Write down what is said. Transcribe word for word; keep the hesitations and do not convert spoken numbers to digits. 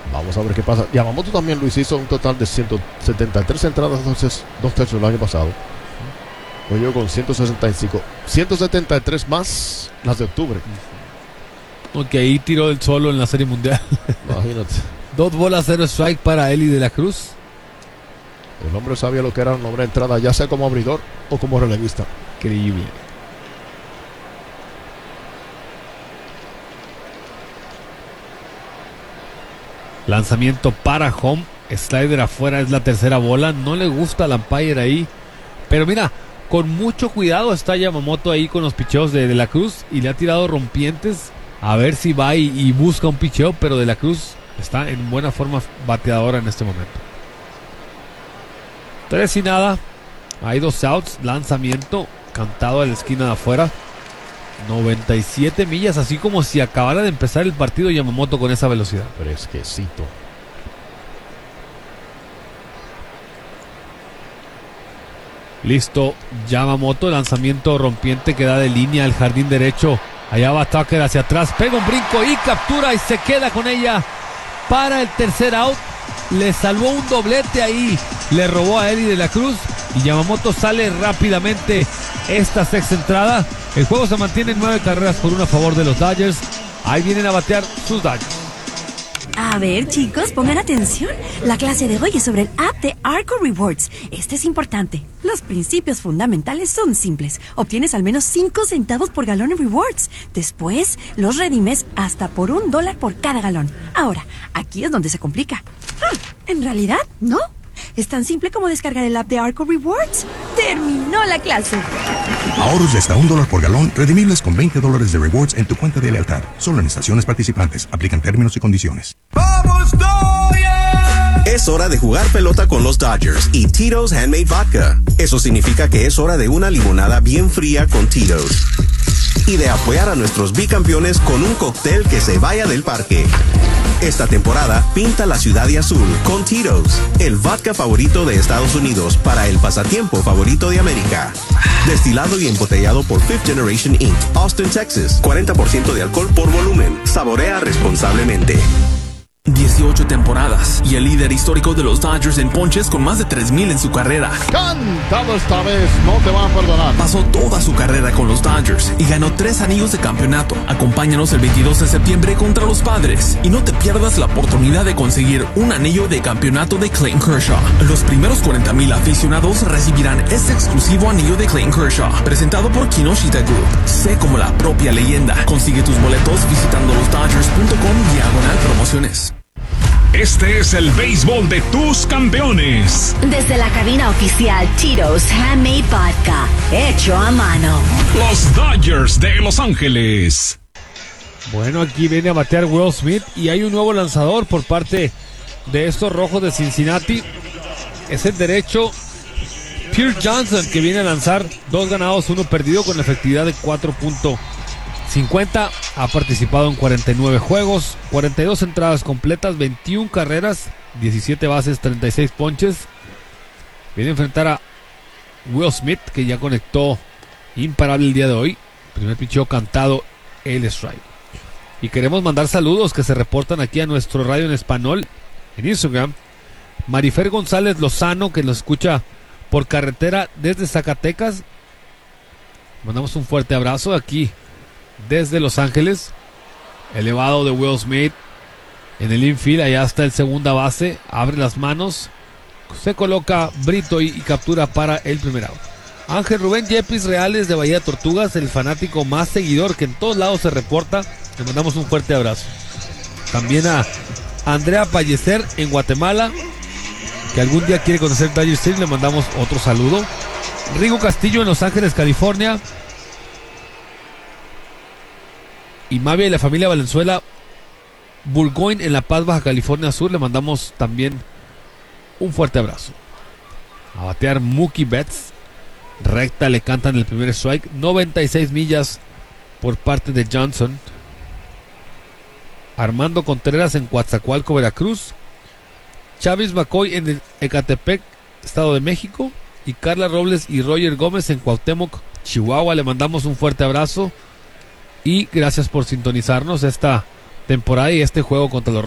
Vamos a ver qué pasa. Yamamoto también, Luis, hizo un total de ciento setenta y tres entradas, entonces dos tercios el año pasado. Lo llevo con ciento sesenta y cinco. ciento setenta y tres más las de octubre. Porque ahí tiró el solo en la Serie Mundial. Imagínate. Dos bolas, cero strike para Eli de la Cruz. El hombre sabía lo que era una buena entrada, ya sea como abridor o como relevista. Increíble. Lanzamiento para home. Slider afuera, es la tercera bola. No le gusta al umpire ahí. Pero mira, con mucho cuidado está Yamamoto ahí con los picheos de De la Cruz. Y le ha tirado rompientes. A ver si va y, y busca un picheo. Pero De la Cruz está en buena forma bateadora en este momento. Tres y nada. Hay dos outs. Lanzamiento cantado a la esquina de afuera. noventa y siete millas, así como si acabara de empezar el partido Yamamoto con esa velocidad. Fresquecito. Listo, Yamamoto, lanzamiento rompiente que da de línea al jardín derecho. Allá va Tucker hacia atrás, pega un brinco y captura y se queda con ella para el tercer out. Le salvó un doblete ahí, le robó a Eli de la Cruz y Yamamoto sale rápidamente esta sexta entrada. El juego se mantiene en nueve carreras por una a favor de los Dodgers. Ahí vienen a batear sus Dodgers. A ver, chicos, pongan atención. La clase de hoy es sobre el app de Arco Rewards. Este es importante. Los principios fundamentales son simples. Obtienes al menos cinco centavos por galón en rewards. Después, los redimes hasta por un dólar por cada galón. Ahora, aquí es donde se complica. Hmm, en realidad, no. Es tan simple como descargar el app de Arco Rewards. ¡Terminó la clase! Ahorros de hasta un dólar por galón, redimibles con veinte dólares de rewards en tu cuenta de lealtad. Solo en estaciones participantes. Aplican términos y condiciones. ¡Vamos, Dodgers! Es hora de jugar pelota con los Dodgers y Tito's Handmade Vodka. Eso significa que es hora de una limonada bien fría con Tito's. Y de apoyar a nuestros bicampeones con un cóctel que se vaya del parque. Esta temporada, pinta la ciudad de azul con Tito's, el vodka favorito de Estados Unidos para el pasatiempo favorito de América. Destilado y embotellado por Fifth Generation incorporated, Austin, Texas. cuarenta por ciento de alcohol por volumen. Saborea responsablemente. dieciocho temporadas y el líder histórico de los Dodgers en ponches con más de tres mil en su carrera. Cantado esta vez, no te van a perdonar. Pasó toda su carrera con los Dodgers y ganó tres anillos de campeonato. Acompáñanos el veintidós de septiembre contra los Padres y no te pierdas la oportunidad de conseguir un anillo de campeonato de Clayton Kershaw. Los primeros cuarenta mil aficionados recibirán este exclusivo anillo de Clayton Kershaw, presentado por Kinoshita Group. Sé como la propia leyenda. Consigue tus boletos visitando los dodgers punto com diagonal promociones. Este es el béisbol de tus campeones. Desde la cabina oficial Tito's Handmade Vodka, hecho a mano. Los Dodgers de Los Ángeles. Bueno, aquí viene a batear Will Smith y hay un nuevo lanzador por parte de estos rojos de Cincinnati. Es el derecho Pierce Johnson, que viene a lanzar dos ganados, uno perdido con efectividad de cuatro punto cincuenta. Ha participado en cuarenta y nueve juegos, cuarenta y dos entradas completas, veintiuna carreras, diecisiete bases, treinta y seis ponches. Viene a enfrentar a Will Smith, que ya conectó imparable el día de hoy. Primer picheo cantado, el strike. Y queremos mandar saludos que se reportan aquí a nuestro radio en español en Instagram. Marifer González Lozano, que nos escucha por carretera desde Zacatecas. Mandamos un fuerte abrazo aquí desde Los Ángeles. Elevado de Will Smith en el infield, allá está el segunda base, abre las manos, se coloca Brito y, y captura para el primer out. Ángel Rubén Yepis Reales de Bahía Tortugas, el fanático más seguidor que en todos lados se reporta, le mandamos un fuerte abrazo. También a Andrea Pallecer en Guatemala, que algún día quiere conocer Dodger Stadium, le mandamos otro saludo. Rigo Castillo en Los Ángeles, California. Y Mavia y la familia Valenzuela Burgoyne en La Paz, Baja California Sur, le mandamos también un fuerte abrazo. A batear Mookie Betts, recta, le cantan el primer strike, noventa y seis millas por parte de Johnson. Armando Contreras en Coatzacoalco, Veracruz. Chávez McCoy en Ecatepec, Estado de México. Y Carla Robles y Roger Gómez en Cuauhtémoc, Chihuahua, le mandamos un fuerte abrazo. Y gracias por sintonizarnos esta temporada y este juego contra los